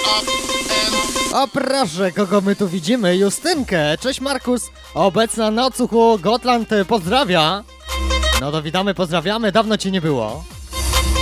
O proszę, kogo my tu widzimy? Justynkę. Cześć Markus. Obecna na odsłuchu Gotland pozdrawia. No to witamy, pozdrawiamy. Dawno ci nie było.